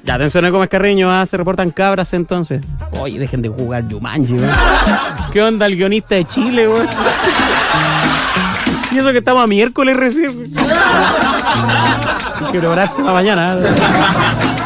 Ya, atención a Gómez Carreño, se reportan cabras entonces. Oye, dejen de jugar Jumanji, weón. ¿Qué onda el guionista de Chile, weón? Y eso que estamos a miércoles recién. Hay que prepararse para mañana.